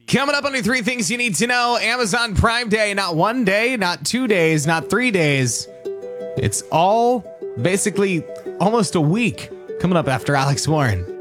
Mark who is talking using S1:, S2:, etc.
S1: Coming up on your 3 things you need to know. Amazon Prime Day, not 1 day, not 2 days, not 3 days. It's all basically almost a week. Coming up after Alex Warren.